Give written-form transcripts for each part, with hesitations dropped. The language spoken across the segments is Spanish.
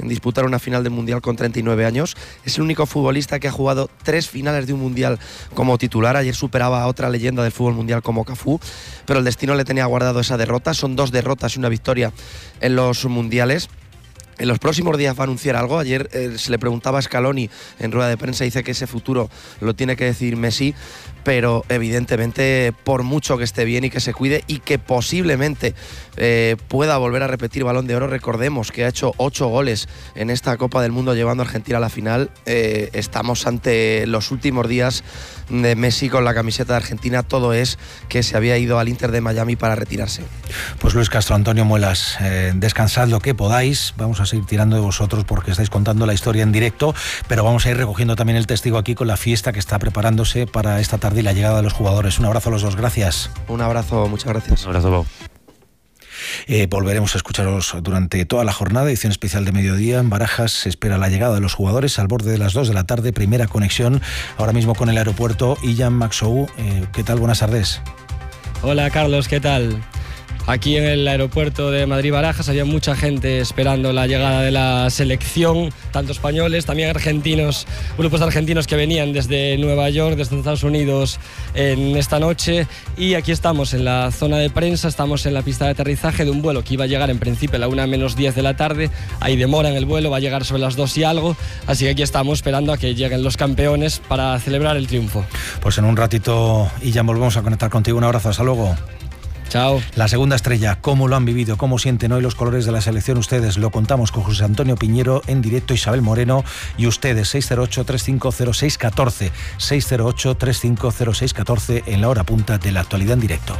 en disputar una final del Mundial con 39 años. Es el único futbolista que ha jugado 3 finales de un Mundial como titular. Ayer superaba a otra leyenda del fútbol mundial como Cafú, pero el destino le tenía guardado esa derrota. Son 2 derrotas y una victoria en los mundiales. En los próximos días va a anunciar algo. Ayer se le preguntaba a Scaloni en rueda de prensa, dice que ese futuro lo tiene que decidir Messi, pero evidentemente por mucho que esté bien y que se cuide y que posiblemente pueda volver a repetir Balón de Oro, recordemos que ha hecho 8 goles en esta Copa del Mundo llevando a Argentina a la final. Estamos ante los últimos días de Messi con la camiseta de Argentina. Todo es que se había ido al Inter de Miami para retirarse. Pues Luis Castro, Antonio Muelas, descansad lo que podáis. Vamos a seguir tirando de vosotros porque estáis contando la historia en directo, pero vamos a ir recogiendo también el testigo aquí con la fiesta que está preparándose para esta tarde y la llegada de los jugadores. Un abrazo a los dos, gracias. Un abrazo, muchas gracias. Un abrazo, Bob. Volveremos a escucharos durante toda la jornada, edición especial de mediodía. En Barajas se espera la llegada de los jugadores al borde de las 2 de la tarde, primera conexión ahora mismo con el aeropuerto. Illan Maxou, ¿qué tal? Buenas tardes. Hola Carlos, ¿qué tal? Aquí en el aeropuerto de Madrid-Barajas había mucha gente esperando la llegada de la selección, tanto españoles, también argentinos, grupos de argentinos que venían desde Nueva York, desde Estados Unidos en esta noche, y aquí estamos en la zona de prensa, estamos en la pista de aterrizaje de un vuelo que iba a llegar en principio a la 1:10 de la tarde, hay demora en el vuelo, va a llegar sobre las 2 y algo, así que aquí estamos esperando a que lleguen los campeones para celebrar el triunfo. Pues en un ratito, Illan, volvemos a conectar contigo. Un abrazo, hasta luego. Chao. La segunda estrella, ¿cómo lo han vivido? ¿Cómo sienten hoy los colores de la selección ustedes? Lo contamos con José Antonio Piñero en directo, Isabel Moreno y ustedes. 608-350614, 608-350614 en la hora punta de la actualidad en directo.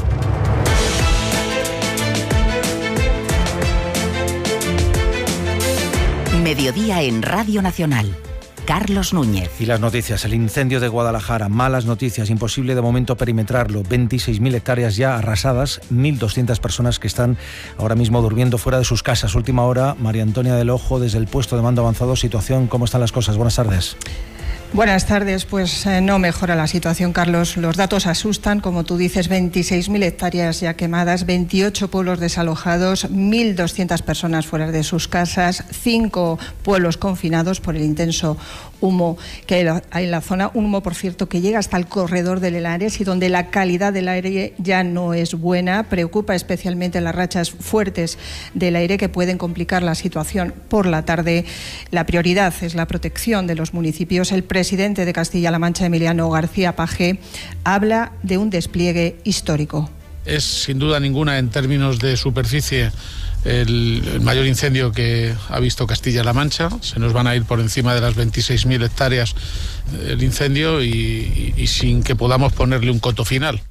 Mediodía en Radio Nacional. Carlos Núñez. Y las noticias, el incendio de Guadalajara, malas noticias, imposible de momento perimetrarlo, 26.000 hectáreas ya arrasadas, 1.200 personas que están ahora mismo durmiendo fuera de sus casas. Última hora, María Antonia del Ojo, desde el puesto de mando avanzado, situación, ¿cómo están las cosas? Buenas tardes. Buenas tardes, pues no mejora la situación, Carlos. Los datos asustan, como tú dices, 26.000 hectáreas ya quemadas, 28 pueblos desalojados, 1.200 personas fuera de sus casas, 5 pueblos confinados por el intenso humo que hay en la zona, un humo, por cierto, que llega hasta el corredor del Henares y donde la calidad del aire ya no es buena. Preocupa especialmente las rachas fuertes del aire que pueden complicar la situación por la tarde. La prioridad es la protección de los municipios. El presidente de Castilla-La Mancha, Emiliano García Paje, habla de un despliegue histórico. Es sin duda ninguna, en términos de superficie, el mayor incendio que ha visto Castilla-La Mancha. Se nos van a ir por encima de las 26.000 hectáreas el incendio y sin que podamos ponerle un coto final.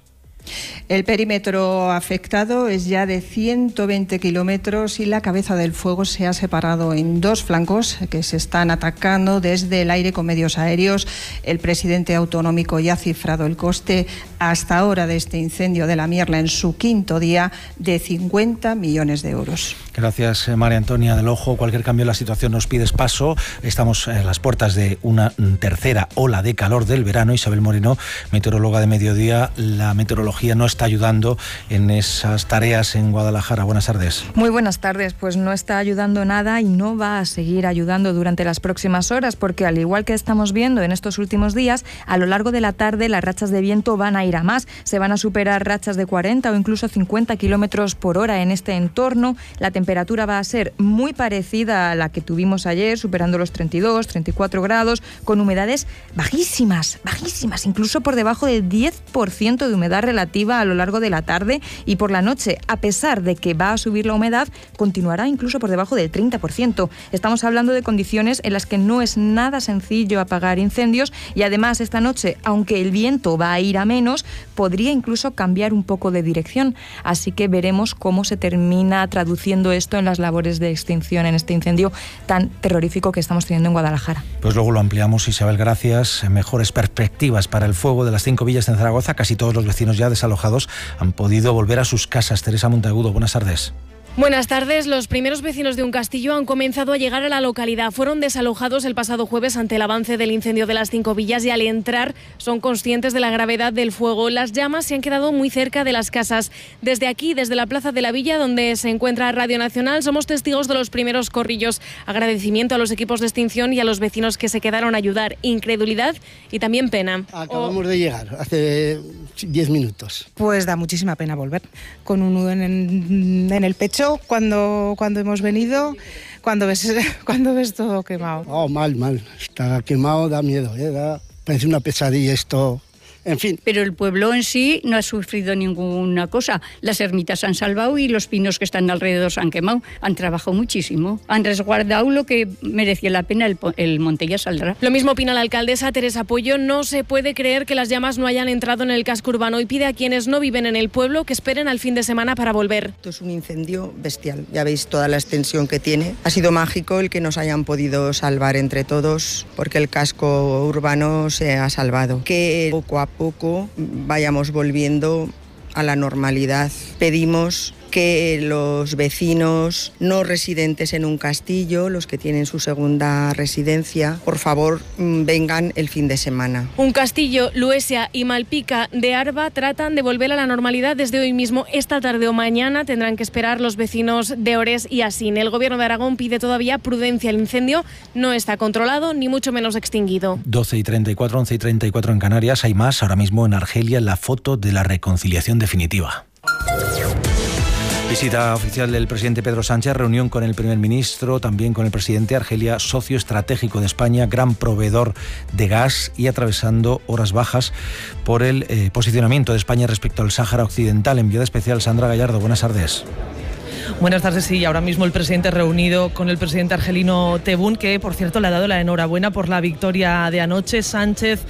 El perímetro afectado es ya de 120 kilómetros y la cabeza del fuego se ha separado en 2 flancos que se están atacando desde el aire con medios aéreos. El presidente autonómico ya ha cifrado el coste hasta ahora de este incendio de la Mierla en su 5º día de 50 millones de euros. Gracias, María Antonia del Ojo. Cualquier cambio en la situación nos pides paso. Estamos en las puertas de una tercera ola de calor del verano. Isabel Moreno, meteoróloga de Mediodía, la meteorología no está ayudando en esas tareas en Guadalajara. Buenas tardes. Muy buenas tardes. Pues no está ayudando nada y no va a seguir ayudando durante las próximas horas, porque al igual que estamos viendo en estos últimos días, a lo largo de la tarde las rachas de viento van a ir a más. Se van a superar rachas de 40 o incluso 50 kilómetros por hora en este entorno. La temperatura va a ser muy parecida a la que tuvimos ayer, superando los 32, 34 grados, con humedades bajísimas, incluso por debajo del 10% de humedad relativa a lo largo de la tarde, y por la noche, a pesar de que va a subir la humedad, continuará incluso por debajo del 30%. Estamos hablando de condiciones en las que no es nada sencillo apagar incendios, y además esta noche, aunque el viento va a ir a menos, podría incluso cambiar un poco de dirección, así que veremos cómo se termina traduciendo esto en las labores de extinción en este incendio tan terrorífico que estamos teniendo en Guadalajara. Pues luego lo ampliamos, Isabel, gracias. Mejores perspectivas para el fuego de las 5 villas en Zaragoza. Casi todos los vecinos ya desalojados han podido volver a sus casas. Teresa Monteagudo, buenas tardes. Buenas tardes. Los primeros vecinos de un castillo han comenzado a llegar a la localidad. Fueron desalojados el pasado jueves ante el avance del incendio de las 5 villas y al entrar son conscientes de la gravedad del fuego. Las llamas se han quedado muy cerca de las casas. Desde aquí, desde la plaza de la villa, donde se encuentra Radio Nacional, somos testigos de los primeros corrillos. Agradecimiento a los equipos de extinción y a los vecinos que se quedaron a ayudar. Incredulidad y también pena. Acabamos de llegar hace 10 minutos. Pues da muchísima pena volver. Con un nudo en el pecho cuando hemos venido, cuando ves todo quemado. Oh, mal. Está quemado, da miedo, parece una pesadilla esto. En fin. Pero el pueblo en sí no ha sufrido ninguna cosa. Las ermitas se han salvado y los pinos que están alrededor se han quemado. Han trabajado muchísimo. Han resguardado lo que merecía la pena. El monte ya saldrá. Lo mismo opina la alcaldesa Teresa Pollo. No se puede creer que las llamas no hayan entrado en el casco urbano y pide a quienes no viven en el pueblo que esperen al fin de semana para volver. Esto es un incendio bestial. Ya veis toda la extensión que tiene. Ha sido mágico el que nos hayan podido salvar entre todos porque el casco urbano se ha salvado. Que poco a poco vayamos volviendo a la normalidad. Pedimos que los vecinos no residentes en un castillo, los que tienen su segunda residencia, por favor vengan el fin de semana. Un Castillo, Luesia y Malpica de Arba tratan de volver a la normalidad desde hoy mismo. Esta tarde o mañana tendrán que esperar los vecinos de Ores y Asín. El Gobierno de Aragón pide todavía prudencia. El incendio no está controlado ni mucho menos extinguido. 12:34, 11:34 en Canarias. Hay más ahora mismo en Argelia, la foto de la reconciliación definitiva. Visita oficial del presidente Pedro Sánchez, reunión con el primer ministro, también con el presidente. Argelia, socio estratégico de España, gran proveedor de gas y atravesando horas bajas por el posicionamiento de España respecto al Sáhara Occidental. Enviada especial Sandra Gallardo, buenas tardes. Buenas tardes, sí, ahora mismo el presidente reunido con el presidente argelino Tebboune, que por cierto le ha dado la enhorabuena por la victoria de anoche. Sánchez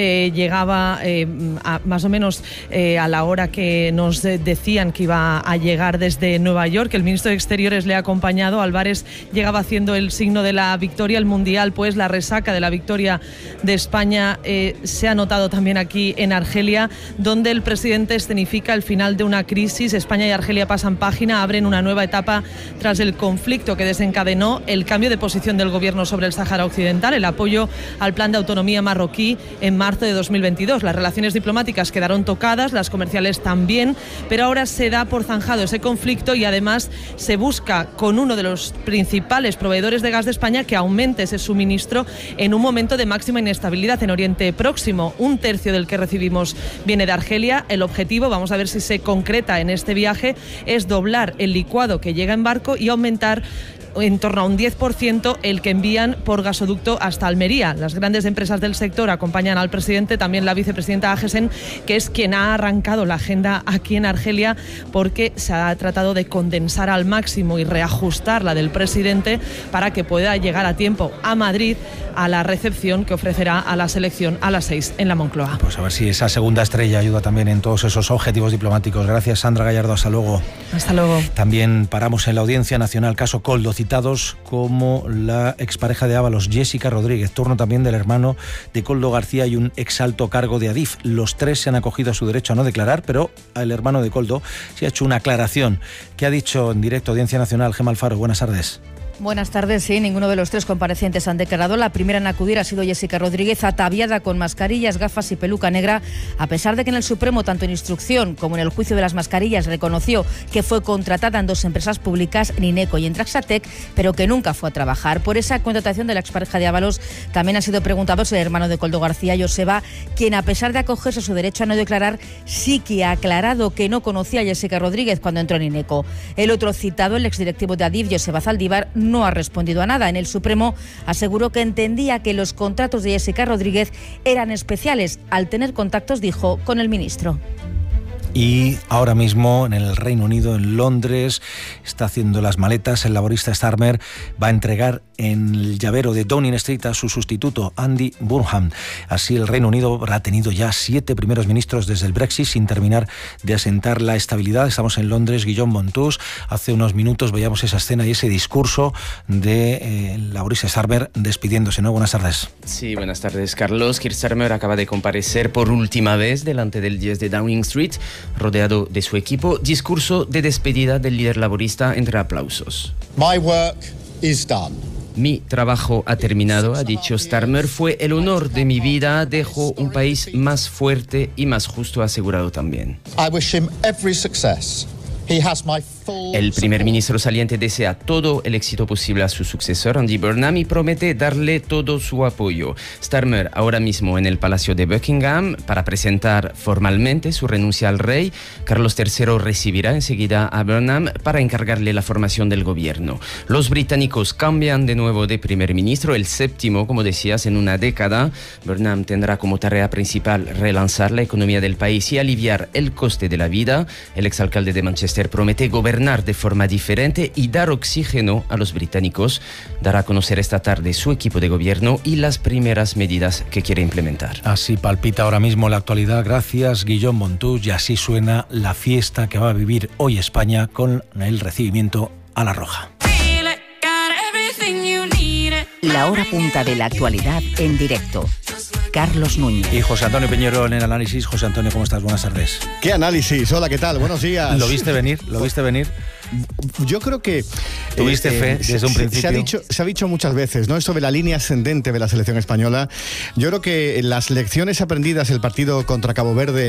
llegaba más o menos a la hora que nos decían que iba a llegar desde Nueva York. El ministro de Exteriores le ha acompañado. Álvarez llegaba haciendo el signo de la victoria. El Mundial, pues la resaca de la victoria de España se ha notado también aquí en Argelia, donde el presidente escenifica el final de una crisis. España y Argelia pasan página, abren una nueva etapa tras el conflicto que desencadenó el cambio de posición del gobierno sobre el Sáhara Occidental, el apoyo al plan de autonomía marroquí en marzo de 2022. Las relaciones diplomáticas quedaron tocadas, las comerciales también, pero ahora se da por zanjado ese conflicto y además se busca con uno de los principales proveedores de gas de España que aumente ese suministro en un momento de máxima inestabilidad en Oriente Próximo. Un tercio del que recibimos viene de Argelia. El objetivo, vamos a ver si se concreta en este viaje, es doblar el licuado que llega en barco y aumentar en torno a un 10% el que envían por gasoducto hasta Almería. Las grandes empresas del sector acompañan al presidente, también la vicepresidenta Agesen, que es quien ha arrancado la agenda aquí en Argelia, porque se ha tratado de condensar al máximo y reajustar la del presidente para que pueda llegar a tiempo a Madrid a la recepción que ofrecerá a la selección a las 6 en la Moncloa. Pues a ver si esa segunda estrella ayuda también en todos esos objetivos diplomáticos. Gracias, Sandra Gallardo. Hasta luego. Hasta luego. También paramos en la Audiencia Nacional caso Koldo, citados como la expareja de Ábalos, Jessica Rodríguez, turno también del hermano de Koldo García y un exalto cargo de Adif. Los tres se han acogido a su derecho a no declarar, pero el hermano de Koldo se ha hecho una aclaración. ¿Qué ha dicho en directo Audiencia Nacional? Gemma Alfaro, buenas tardes. Buenas tardes, sí, ninguno de los tres comparecientes han declarado. La primera en acudir ha sido Jessica Rodríguez, ataviada con mascarillas, gafas y peluca negra, a pesar de que en el Supremo, tanto en instrucción como en el juicio de las mascarillas, reconoció que fue contratada en dos empresas públicas, Nineco y Entraxatec, pero que nunca fue a trabajar. Por esa contratación de la expareja de Ábalos también ha sido preguntado el hermano de Koldo García, Joseba, quien a pesar de acogerse a su derecho a no declarar, sí que ha aclarado que no conocía a Jessica Rodríguez cuando entró en Nineco. El otro citado, el exdirectivo de Adif, Joseba Zaldívar, no ha respondido a nada. En el Supremo aseguró que entendía que los contratos de Jessica Rodríguez eran especiales al tener contactos, dijo, con el ministro. Y ahora mismo en el Reino Unido, en Londres, está haciendo las maletas. El laborista Starmer va a entregar en el llavero de Downing Street a su sustituto, Andy Burnham. Así el Reino Unido ha tenido ya 7 primeros ministros desde el Brexit sin terminar de asentar la estabilidad. Estamos en Londres, Guillaume Montus. Hace unos minutos veíamos esa escena y ese discurso de el laborista Starmer despidiéndose, ¿no? Buenas tardes. Sí, buenas tardes, Carlos. Keir Starmer acaba de comparecer por última vez delante del 10 de Downing Street. rodeado de su equipo. Discurso de despedida del líder laborista entre aplausos. My work is done. Mi trabajo ha terminado, ha dicho Starmer. Fue el honor de mi vida. Dejó un país más fuerte y más justo asegurado también. I wish him every success. He has my El primer ministro saliente desea todo el éxito posible a su sucesor, Andy Burnham, y promete darle todo su apoyo. Starmer ahora mismo en el Palacio de Buckingham para presentar formalmente su renuncia al rey. Carlos III recibirá enseguida a Burnham para encargarle la formación del gobierno. Los británicos cambian de nuevo de primer ministro, el séptimo, como decías, en una década. Burnham tendrá como tarea principal relanzar la economía del país y aliviar el coste de la vida. El exalcalde de Manchester promete gobernar de forma diferente y dar oxígeno a los británicos. Dará a conocer esta tarde su equipo de gobierno y las primeras medidas que quiere implementar. Así palpita ahora mismo la actualidad. Gracias, Guillaume Montus. Y así suena la fiesta que va a vivir hoy España con el recibimiento a la Roja. La hora punta de la actualidad en directo. Carlos Núñez. Y José Antonio Peñero en el análisis. José Antonio, ¿cómo estás? Buenas tardes. ¿Qué análisis? Hola, ¿qué tal? Buenos días. ¿Lo viste venir? Yo creo que... ¿Tuviste fe desde un principio? Se ha dicho muchas veces, ¿no? Esto de la línea ascendente de la selección española. Yo creo que las lecciones aprendidas el partido contra Cabo Verde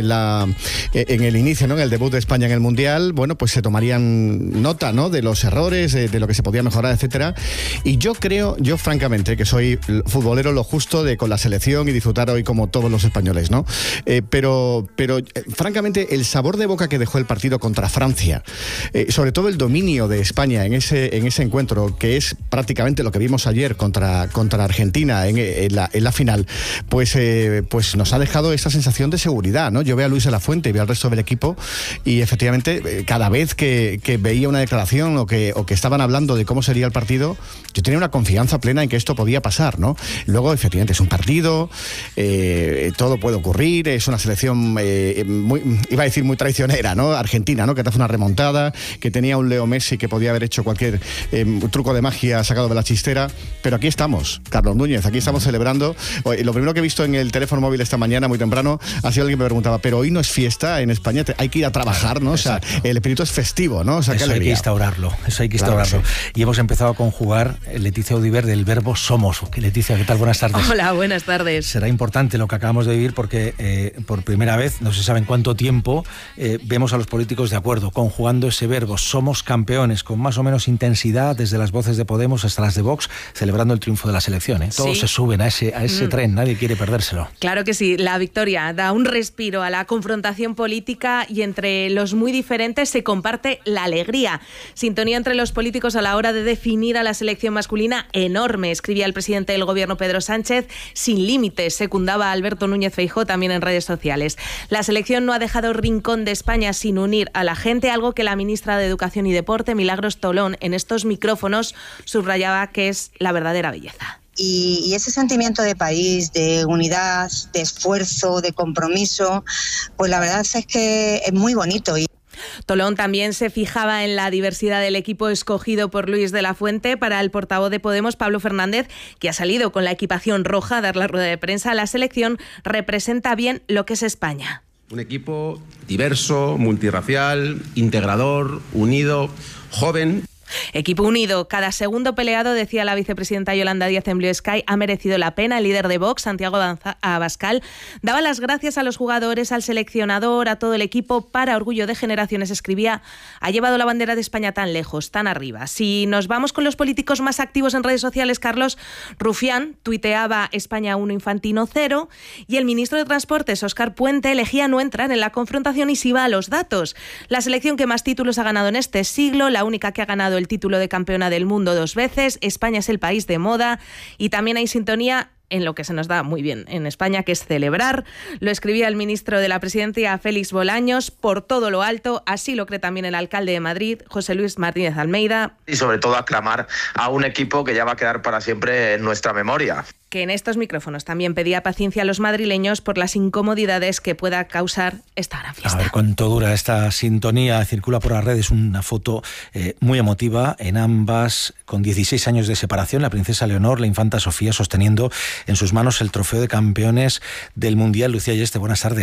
en el inicio, ¿no? En el debut de España en el Mundial, bueno, pues se tomarían nota, ¿no? De los errores, de lo que se podía mejorar, etcétera. Y yo francamente, que soy futbolero, lo justo de con la selección y disfrutar hoy como todos los españoles, ¿no? Pero francamente, el sabor de boca que dejó el partido contra Francia, sobre todo el dominio de España en ese encuentro, que es prácticamente lo que vimos ayer contra Argentina en la final, pues nos ha dejado esa sensación de seguridad, ¿no? Yo veo a Luis de la Fuente y veo al resto del equipo y efectivamente cada vez que veía una declaración o que estaban hablando de cómo sería el partido, yo tenía una confianza plena en que esto podía pasar, ¿no? Luego efectivamente es un partido, todo puede ocurrir, es una selección iba a decir muy traicionera, ¿no? Argentina, ¿no? Que te hace una remontada, que tenía un Leo Messi que podía haber hecho cualquier truco de magia sacado de la chistera, pero aquí estamos, Carlos Núñez, aquí estamos celebrando. Lo primero que he visto en el teléfono móvil esta mañana, muy temprano, ha sido alguien que me preguntaba, pero hoy no es fiesta en España, hay que ir a trabajar, ¿no? O sea, el espíritu es festivo, ¿no? O sea, eso hay que instaurarlo, Claro, sí. Y hemos empezado a conjugar, Leticia Audiver, del verbo somos. Leticia, ¿qué tal? Buenas tardes. Hola, buenas tardes. Será importante lo que acabamos de vivir porque por primera vez, no se sabe en cuánto tiempo, vemos a los políticos de acuerdo, conjugando ese verbo, somos campeones, con más o menos intensidad, desde las voces de Podemos hasta las de Vox, celebrando el triunfo de la selección. Todos se suben a ese tren, nadie quiere perdérselo. Claro que sí, la victoria da un respiro a la confrontación política y entre los muy diferentes se comparte la alegría. Sintonía entre los políticos a la hora de definir a la selección masculina enorme, escribía el presidente del gobierno Pedro Sánchez, sin límites, secundaba a Alberto Núñez Feijóo también en redes sociales. La selección no ha dejado rincón de España sin unir a la gente, algo que la ministra de Educación y Deporte, Milagros Tolón, en estos micrófonos subrayaba que es la verdadera belleza. Y ese sentimiento de país, de unidad, de esfuerzo, de compromiso, pues la verdad es que es muy bonito. Tolón también se fijaba en la diversidad del equipo escogido por Luis de la Fuente. Para el portavoz de Podemos, Pablo Fernández, que ha salido con la equipación roja a dar la rueda de prensa, la selección representa bien lo que es España. Un equipo diverso, multirracial, integrador, unido, joven. Equipo unido, cada segundo peleado, decía la vicepresidenta Yolanda Díaz en Blue Sky, ha merecido la pena. El líder de Vox, Santiago Abascal, daba las gracias a los jugadores, al seleccionador, a todo el equipo. Para orgullo de generaciones, escribía, ha llevado la bandera de España tan lejos, tan arriba. Si nos vamos con los políticos más activos en redes sociales, Carlos, Rufián tuiteaba España 1, Infantino 0, y el ministro de Transportes, Óscar Puente, elegía no entrar en la confrontación y se iba a los datos. La selección que más títulos ha ganado en este siglo, la única que ha ganado el título de campeona del mundo 2 veces, España es el país de moda, y también hay sintonía en lo que se nos da muy bien en España, que es celebrar. Lo escribía el ministro de la Presidencia, Félix Bolaños, por todo lo alto. Así lo cree también el alcalde de Madrid, José Luis Martínez Almeida. Y sobre todo aclamar a un equipo que ya va a quedar para siempre en nuestra memoria. Que en estos micrófonos también pedía paciencia a los madrileños por las incomodidades que pueda causar esta gran fiesta. A ver cuánto dura esta sintonía. Circula por las redes una foto muy emotiva en ambas, con 16 años de separación, la princesa Leonor, la infanta Sofía, sosteniendo en sus manos el trofeo de campeones del Mundial. Lucía Yeste, buenas tardes.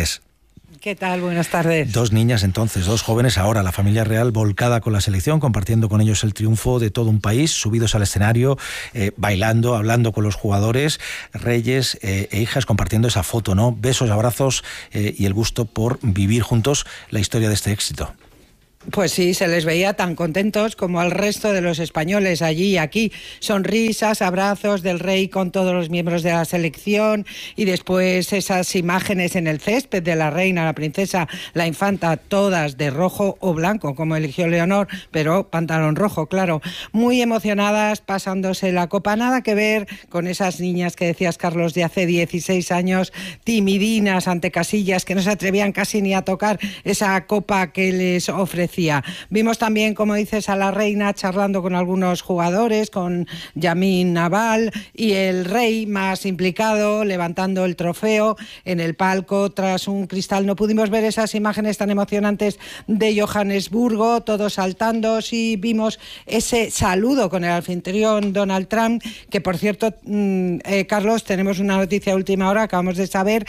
¿Qué tal? Buenas tardes. Dos niñas entonces, dos jóvenes ahora, la familia real volcada con la selección, compartiendo con ellos el triunfo de todo un país, subidos al escenario, bailando, hablando con los jugadores, reyes e hijas, compartiendo esa foto, ¿no? Besos, abrazos y el gusto por vivir juntos la historia de este éxito. Pues sí, se les veía tan contentos como al resto de los españoles allí y aquí. Sonrisas, abrazos del rey con todos los miembros de la selección y después esas imágenes en el césped de la reina, la princesa, la infanta, todas de rojo o blanco, como eligió Leonor, pero pantalón rojo, claro. Muy emocionadas, pasándose la copa. Nada que ver con esas niñas que decías, Carlos, de hace 16 años, timidinas ante Casillas, que no se atrevían casi ni a tocar esa copa que les ofrecía. Vimos también, como dices, a la reina charlando con algunos jugadores, con Yamin Naval, y el rey más implicado, levantando el trofeo en el palco tras un cristal. No pudimos ver esas imágenes tan emocionantes de Johannesburgo, todos saltando. Sí vimos ese saludo con el anfitrión Donald Trump, que por cierto, Carlos, tenemos una noticia a última hora, acabamos de saber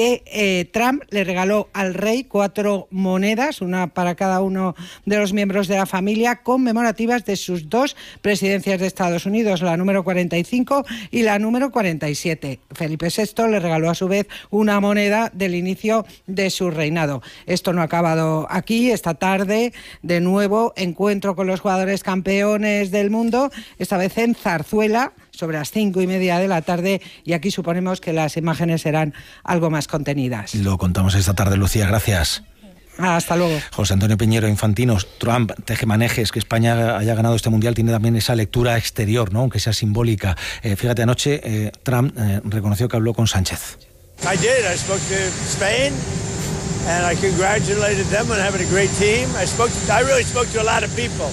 que Trump le regaló al rey 4 monedas, una para cada uno de los miembros de la familia, conmemorativas de sus 2 presidencias de Estados Unidos, la número 45 y la número 47. Felipe VI le regaló a su vez una moneda del inicio de su reinado. Esto no ha acabado aquí. Esta tarde, de nuevo, encuentro con los jugadores campeones del mundo, esta vez en Zarzuela, sobre las 5:30 de la tarde, y aquí suponemos que las imágenes serán algo más contenidas. Lo contamos esta tarde, Lucía, gracias. Hasta luego. José Antonio Piñero, Infantinos, Trump, tejemanejes, que España haya ganado este Mundial tiene también esa lectura exterior, ¿no? Aunque sea simbólica. Fíjate, anoche Trump reconoció que habló con Sánchez. I did. I spoke to Spain and I congratulated them on having a great team. I really spoke to a lot of people.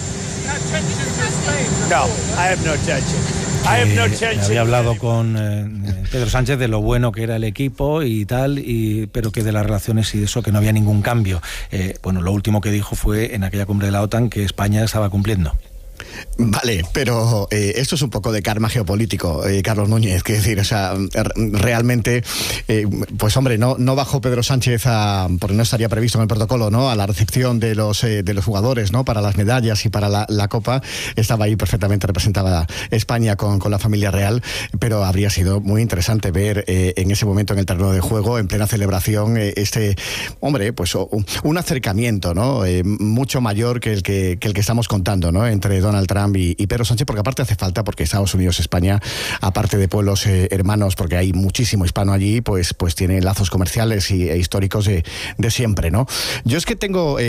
No, I have no tension. Había hablado con Pedro Sánchez de lo bueno que era el equipo y tal, pero que de las relaciones y de eso que no había ningún cambio. Bueno, lo último que dijo fue en aquella cumbre de la OTAN que España estaba cumpliendo. Vale, pero esto es un poco de karma geopolítico, Carlos Núñez, que decir, o sea, realmente, pues hombre, no bajó Pedro Sánchez porque no estaría previsto en el protocolo, ¿no? A la recepción de los jugadores, ¿no? Para las medallas y para la copa. Estaba ahí perfectamente representada España con la familia real, pero habría sido muy interesante ver en ese momento en el terreno de juego, en plena celebración, hombre, pues un acercamiento, ¿no? Mucho mayor que el que estamos contando, ¿no? Entre Donald Trump y Pedro Sánchez, porque aparte hace falta, porque Estados Unidos, España, aparte de pueblos hermanos, porque hay muchísimo hispano allí, pues tiene lazos comerciales e históricos de siempre, ¿no? Yo es que tengo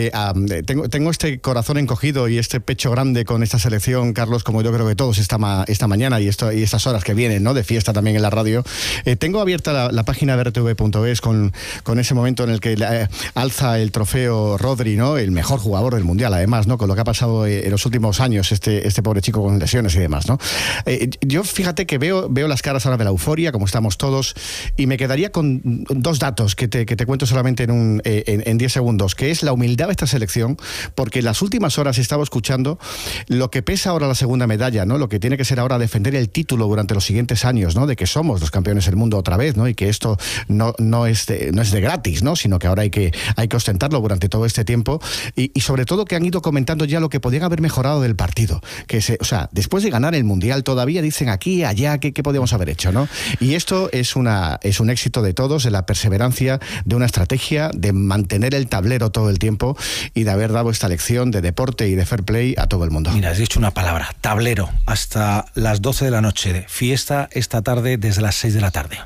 este corazón encogido y este pecho grande con esta selección, Carlos, como yo creo que todos esta mañana y estas horas que vienen, ¿no? De fiesta también en la radio. Tengo abierta la página de rtv.es con ese momento en el que alza el trofeo Rodri, ¿no? El mejor jugador del Mundial, además, ¿no? Con lo que ha pasado en los últimos años este pobre chico con lesiones y demás, ¿no? Yo fíjate que veo las caras ahora de la euforia, como estamos todos, y me quedaría con 2 datos que te cuento solamente en 10 segundos, que es la humildad de esta selección, porque en las últimas horas he estado escuchando lo que pesa ahora la segunda medalla, ¿no? Lo que tiene que ser ahora defender el título durante los siguientes años, ¿no? De que somos los campeones del mundo otra vez, ¿no? Y que esto no es de gratis, ¿no? Sino que ahora hay que ostentarlo durante todo este tiempo, y sobre todo que han ido comentando ya lo que podían haber mejorado del partido. O sea, después de ganar el Mundial todavía dicen aquí, allá, ¿qué podíamos haber hecho, ¿no? Y esto es un éxito de todos, de la perseverancia, de una estrategia, de mantener el tablero todo el tiempo y de haber dado esta lección de deporte y de fair play a todo el mundo. Mira, has dicho una palabra, tablero, hasta las 12 de la noche, fiesta esta tarde desde las 6 de la tarde.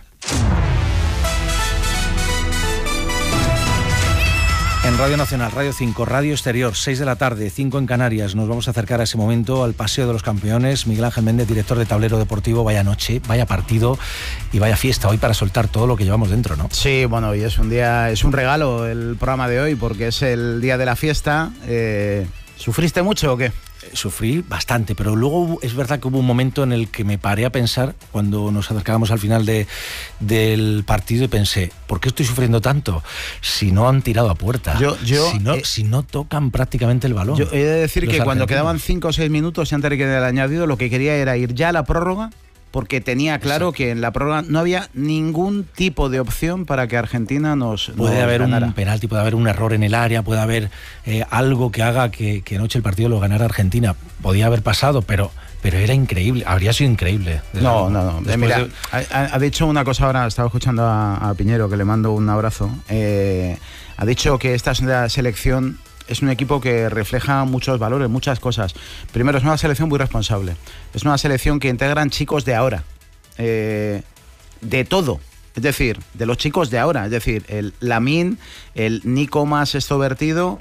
En Radio Nacional, Radio 5, Radio Exterior, 6 de la tarde, 5 en Canarias. Nos vamos a acercar a ese momento, al Paseo de los Campeones. Miguel Ángel Méndez, director de Tablero Deportivo. Vaya noche, vaya partido y vaya fiesta hoy para soltar todo lo que llevamos dentro, ¿no? Sí, bueno, hoy es un regalo el programa de hoy porque es el día de la fiesta. ¿Sufriste mucho o qué? Sufrí bastante, pero luego es verdad que hubo un momento en el que me paré a pensar cuando nos acercábamos al final del partido y pensé, ¿por qué estoy sufriendo tanto? Si no han tirado a puerta, si no tocan prácticamente el balón. Yo he de decir que cuando quedaban 5 o 6 minutos antes de que el añadido, lo que quería era ir ya a la prórroga porque tenía claro que en la prórroga no había ningún tipo de opción para que Argentina nos haber ganara. Un penalti, puede haber un error en el área, puede haber algo que haga que anoche el partido lo ganara Argentina. Podía haber pasado, pero era increíble, habría sido increíble. No. Mira, ha dicho una cosa ahora, estaba escuchando a Piñero, que le mando un abrazo. Ha dicho que esta selección es un equipo que refleja muchos valores, muchas cosas. Primero, es una selección muy responsable. Es una selección que integran chicos de ahora. De todo. Es decir, de los chicos de ahora. Es decir, el Lamine, el Nico más extrovertido,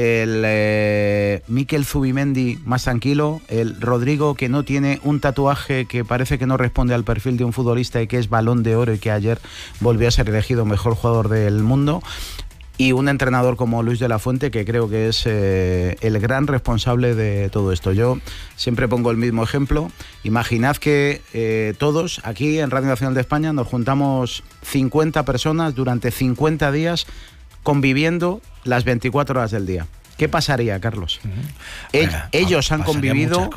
el Mikel Zubimendi más tranquilo, el Rodrigo que no tiene un tatuaje que parece que no responde al perfil de un futbolista y que es Balón de Oro y que ayer volvió a ser elegido mejor jugador del mundo. Y un entrenador como Luis de la Fuente, que creo que es el gran responsable de todo esto. Yo siempre pongo el mismo ejemplo. Imaginad que todos aquí en Radio Nacional de España nos juntamos 50 personas durante 50 días conviviendo las 24 horas del día. ¿Qué pasaría, Carlos? Ellos han convivido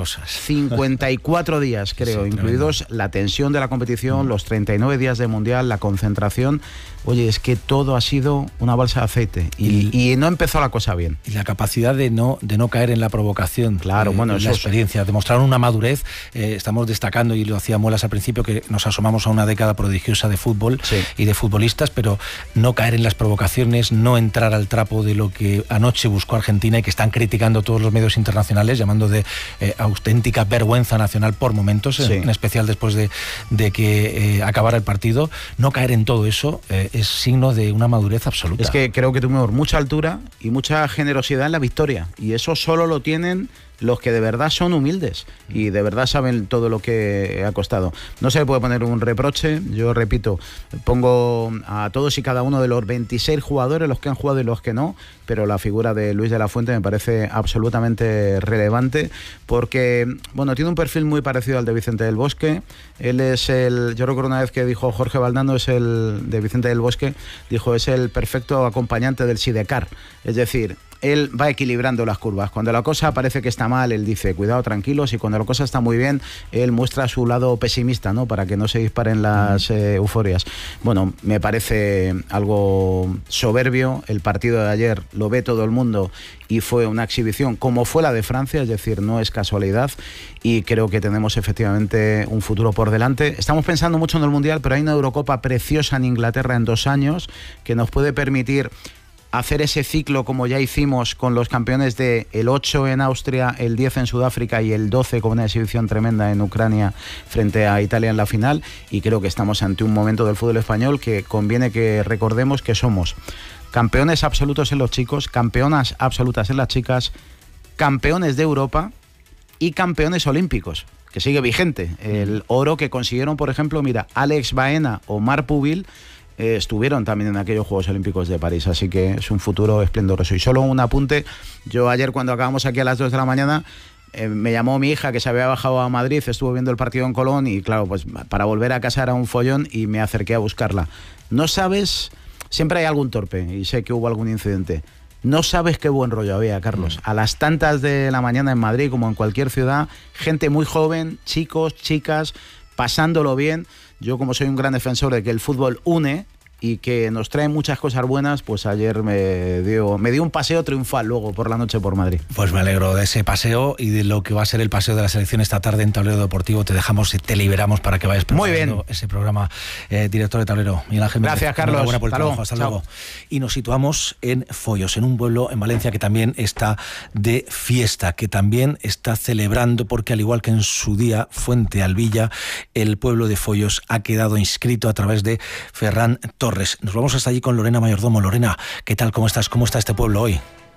54 días, creo, incluidos la tensión de la competición, los 39 días de Mundial, la concentración. Oye, es que todo ha sido una balsa de aceite y no empezó la cosa bien. Y la capacidad de no caer en la provocación. Claro, bueno, la experiencia. Demostraron una madurez. Estamos destacando, y lo hacía Muelas al principio, que nos asomamos a una década prodigiosa de fútbol y de futbolistas, pero no caer en las provocaciones, no entrar al trapo de lo que anoche buscó Argentina y que están criticando todos los medios internacionales, llamando de auténtica vergüenza nacional por momentos, en especial después de que acabara el partido. No caer en todo eso es signo de una madurez absoluta. Es que creo que tuvimos mucha altura y mucha generosidad en la victoria, y eso solo lo tienen los que de verdad son humildes y de verdad saben todo lo que ha costado. No se le puede poner un reproche. Yo repito, pongo a todos y cada uno de los 26 jugadores, los que han jugado y los que no, pero la figura de Luis de la Fuente me parece absolutamente relevante, porque bueno, tiene un perfil muy parecido al de Vicente del Bosque. Él es yo recuerdo una vez que dijo Jorge Valdano, es el de Vicente del Bosque, dijo, es el perfecto acompañante del sidecar. Es decir, él va equilibrando las curvas. Cuando la cosa parece que está mal, él dice, cuidado, tranquilos, y cuando la cosa está muy bien, él muestra su lado pesimista, ¿no? Para que no se disparen las euforias. Bueno, me parece algo soberbio. El partido de ayer lo ve todo el mundo y fue una exhibición como fue la de Francia, es decir, no es casualidad, y creo que tenemos efectivamente un futuro por delante. Estamos pensando mucho en el Mundial, pero hay una Eurocopa preciosa en Inglaterra en 2 años que nos puede permitir hacer ese ciclo como ya hicimos con los campeones de el 8 en Austria, el 10 en Sudáfrica y el 12 con una exhibición tremenda en Ucrania frente a Italia en la final, y creo que estamos ante un momento del fútbol español que conviene que recordemos que somos campeones absolutos en los chicos, campeonas absolutas en las chicas, campeones de Europa y campeones olímpicos, que sigue vigente. El oro que consiguieron, por ejemplo, mira, Alex Baena o Marc Pubil, estuvieron también en aquellos Juegos Olímpicos de París, así que es un futuro esplendoroso. Y solo un apunte, yo ayer cuando acabamos aquí a las 2 de la mañana, me llamó mi hija que se había bajado a Madrid, estuvo viendo el partido en Colón y claro, pues para volver a casa era un follón y me acerqué a buscarla. No sabes, siempre hay algún torpe y sé que hubo algún incidente. No sabes qué buen rollo había, Carlos. A las tantas de la mañana en Madrid, como en cualquier ciudad, gente muy joven, chicos, chicas, pasándolo bien. Yo, como soy un gran defensor de que el fútbol une y que nos trae muchas cosas buenas, pues ayer me dio un paseo triunfal luego por la noche por Madrid. Pues me alegro de ese paseo y de lo que va a ser el paseo de la selección esta tarde en Tablero Deportivo. Te dejamos y te liberamos para que vayas preparando ese programa. Director de Tablero, Miguel Ángel Méndez. Gracias, Carlos. Enhorabuena por el trabajo. Hasta luego. Y nos situamos en Foios, en un pueblo en Valencia que también está de fiesta, que también está celebrando, porque al igual que en su día Fuente Alvilla, el pueblo de Foios ha quedado inscrito a través de Ferran Torres. Nos vamos hasta allí con Lorena Mayordomo. Lorena, ¿qué tal? ¿Cómo estás? ¿Cómo está este pueblo hoy?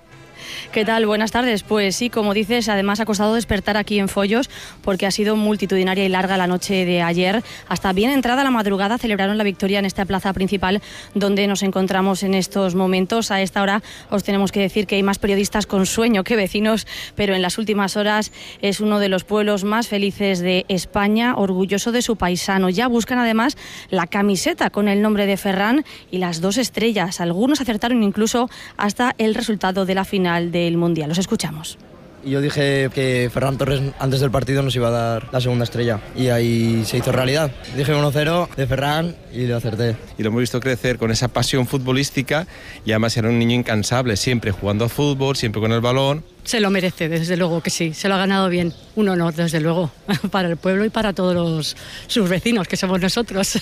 ¿Qué tal? Buenas tardes. Pues sí, como dices, además ha costado despertar aquí en Foios porque ha sido multitudinaria y larga la noche de ayer. Hasta bien entrada la madrugada celebraron la victoria en esta plaza principal donde nos encontramos en estos momentos. A esta hora os tenemos que decir que hay más periodistas con sueño que vecinos, pero en las últimas horas es uno de los pueblos más felices de España, orgulloso de su paisano. Ya buscan además la camiseta con el nombre de Ferran y las 2 estrellas. Algunos acertaron incluso hasta el resultado de la final del Mundial. Los escuchamos. y yo dije que Ferran Torres antes del partido nos iba a dar la segunda estrella y ahí se hizo realidad. Dije 1-0 de Ferran y lo acerté. Y lo hemos visto crecer con esa pasión futbolística y además era un niño incansable, siempre jugando a fútbol, siempre con el balón. Se lo merece, desde luego que sí, se lo ha ganado bien. Un honor, desde luego, para el pueblo y para todos sus vecinos, que somos nosotros.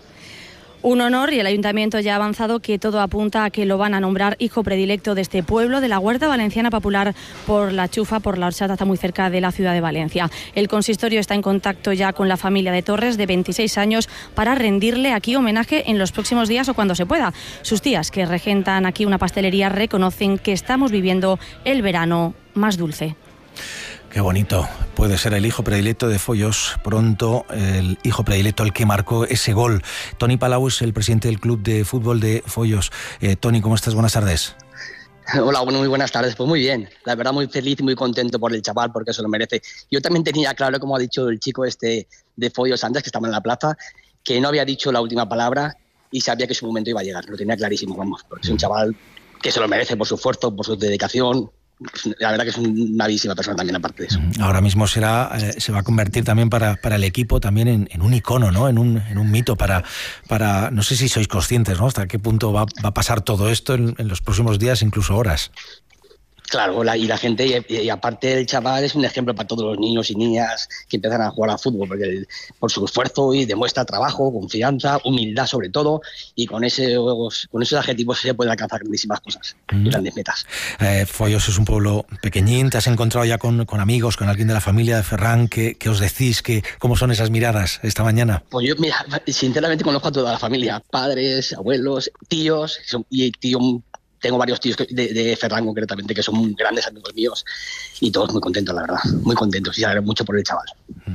Un honor, y el Ayuntamiento ya ha avanzado que todo apunta a que lo van a nombrar hijo predilecto de este pueblo, de la Huerta Valenciana Popular por la Chufa, por la Orxata, está muy cerca de la ciudad de Valencia. El consistorio está en contacto ya con la familia de Torres, de 26 años, para rendirle aquí homenaje en los próximos días o cuando se pueda. Sus tías, que regentan aquí una pastelería, reconocen que estamos viviendo el verano más dulce. Qué bonito. Puede ser el hijo predilecto de Foyos, pronto el hijo predilecto, el que marcó ese gol. Toni Palau es el presidente del club de fútbol de Foyos. Toni, ¿cómo estás? Buenas tardes. Hola, muy buenas tardes. Pues muy bien, la verdad muy feliz y muy contento por el chaval porque se lo merece. Yo también tenía claro, como ha dicho el chico este de Foyos antes, que estaba en la plaza, que no había dicho la última palabra y sabía que su momento iba a llegar. Lo tenía clarísimo, vamos, porque es un chaval que se lo merece por su esfuerzo, por su dedicación. La verdad que es una bellísima persona también, aparte de eso. Ahora mismo se va a convertir también para el equipo también en un icono, ¿no? En un mito para no sé si sois conscientes, ¿no? Hasta qué punto va a pasar todo esto en los próximos días, incluso horas. Claro, y la gente, y aparte el chaval es un ejemplo para todos los niños y niñas que empiezan a jugar al fútbol, porque por su esfuerzo y demuestra trabajo, confianza, humildad sobre todo, y con esos adjetivos se pueden alcanzar grandísimas cosas, grandes metas. Foyos es un pueblo pequeñín, te has encontrado ya con amigos, con alguien de la familia de Ferran, ¿qué os decís? ¿Cómo son esas miradas esta mañana? Pues yo, mira, sinceramente conozco a toda la familia, padres, abuelos, tíos, y tío... Tengo varios tíos de Ferran concretamente que son grandes amigos míos y todos muy contentos, la verdad, muy contentos y se alegran mucho por el chaval.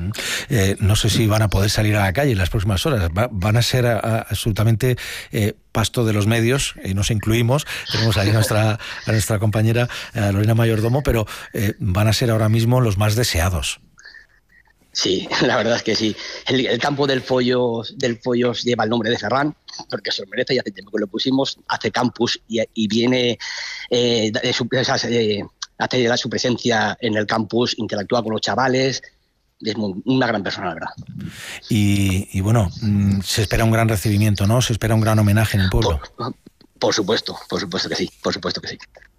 No sé si van a poder salir a la calle en las próximas horas, van a ser absolutamente pasto de los medios, y nos incluimos, tenemos ahí a nuestra compañera Lorena Mayordomo, pero van a ser ahora mismo los más deseados. Sí, la verdad es que sí. El campo del Foyos lleva el nombre de Ferran, porque se lo merece, y hace tiempo que lo pusimos, hace campus y viene hace su presencia en el campus, interactúa con los chavales, es una gran persona, la verdad. Y bueno, se espera un gran recibimiento, ¿no? Se espera un gran homenaje en el pueblo. Por supuesto que sí, por supuesto que sí.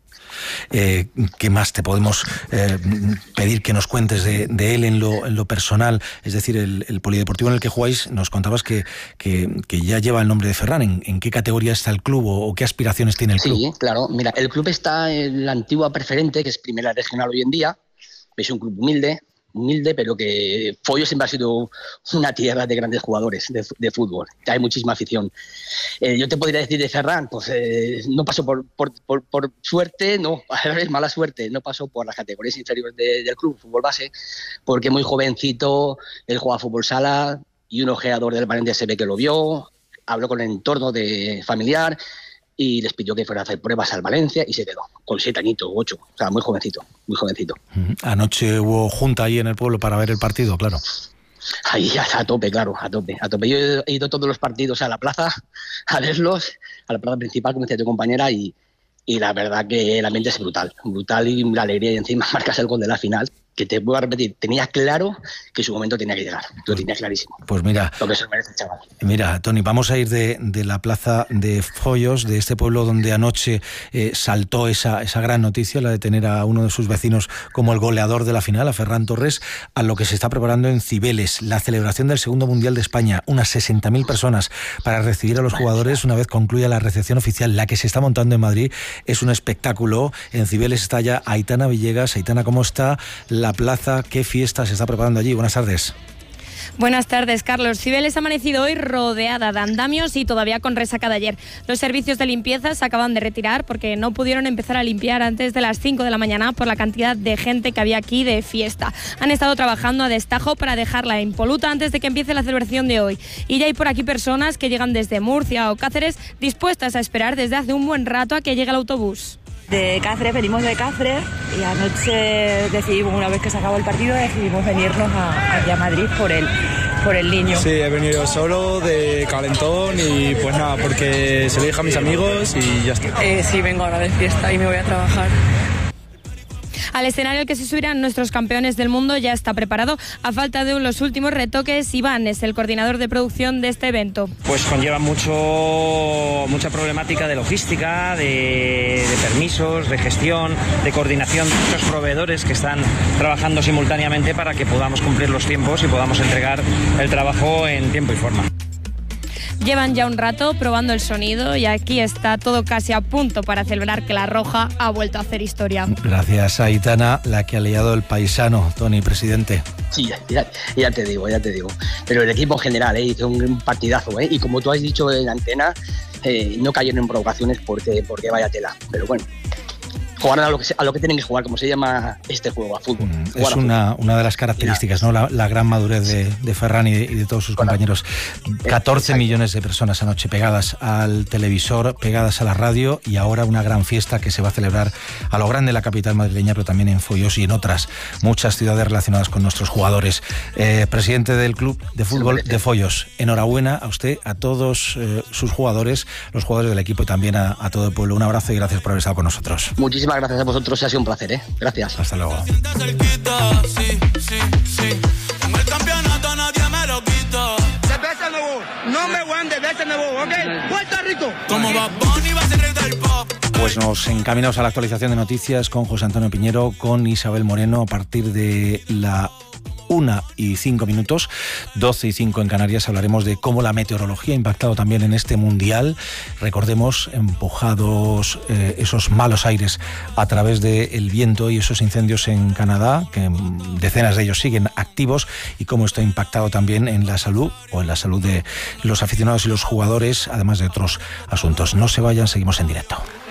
¿Qué más te podemos pedir que nos cuentes de él en lo personal? Es decir, el polideportivo en el que jugáis, nos contabas que ya lleva el nombre de Ferran. ¿En qué categoría está el club o qué aspiraciones tiene el club? Sí, claro. Mira, el club está en la antigua Preferente, que es primera regional hoy en día. Es un club humilde, pero que Foyos siempre ha sido una tierra de grandes jugadores de fútbol. Hay muchísima afición. Yo te podría decir de Ferran, pues no pasó por suerte, no, es mala suerte, no pasó por las categorías inferiores del club, fútbol base, porque muy jovencito, él juega fútbol sala y un ojeador del Valencia se ve que lo vio, habló con el entorno familiar y les pidió que fuera a hacer pruebas al Valencia y se quedó, con 7 añitos, 8, o sea, muy jovencito. Anoche hubo junta ahí en el pueblo para ver el partido, claro. Ahí a tope, claro, a tope. Yo he ido todos los partidos a la plaza a verlos, a la plaza principal, como decía tu compañera, y la verdad que el ambiente es brutal y la alegría, y encima marcas el gol de la final, que te voy a repetir, tenía claro que su momento tenía que llegar, lo tenía clarísimo. Pues mira, lo que se merece el chaval. Mira, Toni, vamos a ir de la plaza de Foyos, de este pueblo donde anoche saltó esa gran noticia, la de tener a uno de sus vecinos como el goleador de la final, a Ferran Torres, a lo que se está preparando en Cibeles, la celebración del segundo Mundial de España, unas 60.000 personas para recibir a los jugadores una vez concluya la recepción oficial, la que se está montando en Madrid. Es un espectáculo. En Cibeles está ya Aitana Villegas. Aitana, ¿cómo está la plaza? ¿Qué fiesta se está preparando allí? Buenas tardes. Buenas tardes, Carlos. Cibeles ha amanecido hoy rodeada de andamios y todavía con resaca de ayer. Los servicios de limpieza se acaban de retirar porque no pudieron empezar a limpiar antes de las 5 de la mañana por la cantidad de gente que había aquí de fiesta. Han estado trabajando a destajo para dejarla impoluta antes de que empiece la celebración de hoy. Y ya hay por aquí personas que llegan desde Murcia o Cáceres dispuestas a esperar desde hace un buen rato a que llegue el autobús. De Cáceres, venimos de Cáceres y anoche decidimos, una vez que se acabó el partido, decidimos venirnos aquí a Madrid por el niño. Sí, he venido solo, de calentón y pues nada, porque se lo dije a mis amigos y ya está. Sí, vengo ahora de fiesta y me voy a trabajar. Al escenario al que se subirán nuestros campeones del mundo ya está preparado. A falta de los últimos retoques, Iván es el coordinador de producción de este evento. Pues conlleva mucha problemática de logística, de permisos, de gestión, de coordinación de muchos proveedores que están trabajando simultáneamente para que podamos cumplir los tiempos y podamos entregar el trabajo en tiempo y forma. Llevan ya un rato probando el sonido y aquí está todo casi a punto para celebrar que la Roja ha vuelto a hacer historia. Gracias, Aitana, la que ha liado el paisano. Tony, presidente. Sí, ya te digo. Pero el equipo en general hizo un partidazo, y como tú has dicho en la antena, no cayeron en provocaciones porque vaya tela. Pero bueno, jugaron a lo que tienen que jugar, como se llama este juego, a fútbol. Es una de las características, ¿no? La gran madurez de Ferran y de todos sus compañeros. 14 millones de personas anoche pegadas al televisor, pegadas a la radio, y ahora una gran fiesta que se va a celebrar a lo grande en la capital madrileña, pero también en Foios y en otras muchas ciudades relacionadas con nuestros jugadores. Presidente del Club de Fútbol de Foios, enhorabuena a usted, a todos sus jugadores, los jugadores del equipo y también a todo el pueblo. Un abrazo y gracias por haber estado con nosotros. Muchísimas gracias a vosotros, ha sido un placer, Gracias. Hasta luego. Pues nos encaminamos a la actualización de noticias con José Antonio Piñero, con Isabel Moreno, a partir de la 1:05, 12:05 en Canarias. Hablaremos de cómo la meteorología ha impactado también en este mundial. Recordemos, empujados esos malos aires a través del viento y esos incendios en Canadá, que decenas de ellos siguen activos, y cómo esto ha impactado también en la salud de los aficionados y los jugadores, además de otros asuntos. No se vayan, seguimos en directo.